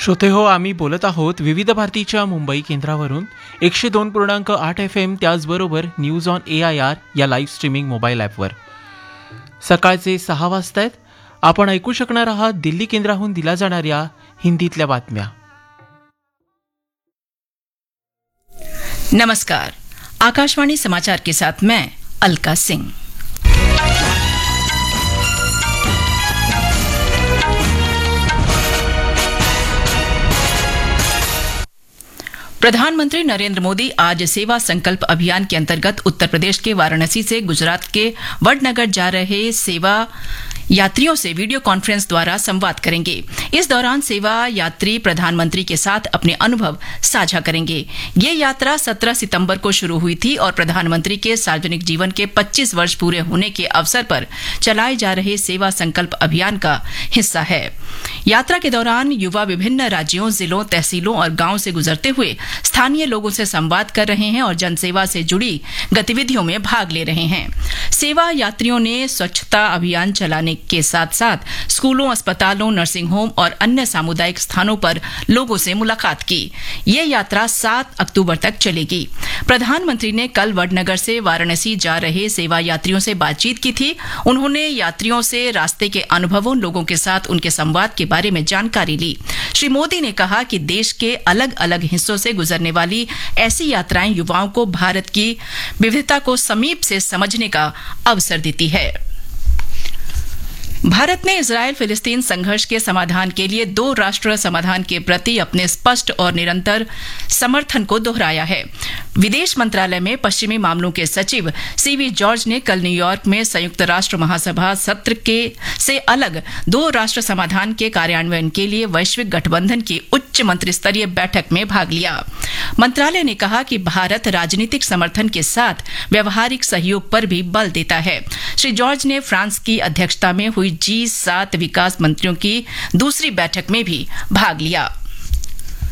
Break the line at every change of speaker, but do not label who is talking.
श्रोते हो, आम्ही बोलत आहोत विविध भारतीच्या मुंबई केंद्रावरून 102.8 FM, त्याचबरोबर न्यूज ऑन AIR या लाईव्ह स्ट्रीमिंग मोबाईल ॲपवर. सकाळचे 6 वाजतायत. आपण ऐकू शकणार आहात दिल्ली केंद्राहून दिल्या जाणाऱ्या हिंदीतल्या बातम्या.
नमस्कार, आकाशवाणी समाचार के साथ मैं अलका सिंह. प्रधानमंत्री नरेंद्र मोदी आज सेवा संकल्प अभियान के अंतर्गत उत्तर प्रदेश के वाराणसी से गुजरात के वडनगर जा रहे सेवा यात्रियों से वीडियो कॉन्फ्रेंस द्वारा संवाद करेंगे. इस दौरान सेवा यात्री प्रधानमंत्री के साथ अपने अनुभव साझा करेंगे. ये यात्रा 17 सितंबर को शुरू हुई थी और प्रधानमंत्री के सार्वजनिक जीवन के 25 वर्ष पूरे होने के अवसर पर चलाए जा रहे सेवा संकल्प अभियान का हिस्सा है. यात्रा के दौरान युवा विभिन्न राज्यों, जिलों, तहसीलों और गांवों से गुजरते हुए स्थानीय लोगों से संवाद कर रहे हैं और जनसेवा से जुड़ी गतिविधियों में भाग ले रहे हैं. सेवा यात्रियों ने स्वच्छता अभियान चलाने के साथ साथ स्कूलों, अस्पतालों, नर्सिंग होम और अन्य सामुदायिक स्थानों पर लोगों से मुलाकात की. ये यात्रा 7 अक्टूबर तक चलेगी. प्रधानमंत्री ने कल वडनगर से वाराणसी जा रहे सेवा यात्रियों से बातचीत की थी. उन्होंने यात्रियों से रास्ते के अनुभवों, लोगों के साथ उनके संवाद के बारे में जानकारी ली. श्री मोदी ने कहा कि देश के अलग अलग हिस्सों से गुजरने वाली ऐसी यात्राएं युवाओं को भारत की विविधता को समीप से समझने का अवसर देती है. भारत ने इजरायल फिलिस्तीन संघर्ष के समाधान के लिए 2 राष्ट्र समाधान के प्रति अपने स्पष्ट और निरंतर समर्थन को दोहराया है. विदेश मंत्रालय में पश्चिमी मामलों के सचिव सीवी जॉर्ज ने कल न्यूयॉर्क में संयुक्त राष्ट्र महासभा सत्र से अलग 2 राष्ट्र समाधान के कार्यान्वयन के लिए वैश्विक गठबंधन की उच्च मंत्रिस्तरीय बैठक में भाग लिया. मंत्रालय ने कहा कि भारत राजनीतिक समर्थन के साथ व्यवहारिक सहयोग पर भी बल देता है. श्री जॉर्ज ने फ्रांस की अध्यक्षता में हुई G7 विकास मंत्रियों की दूसरी बैठक में भी भाग लिया.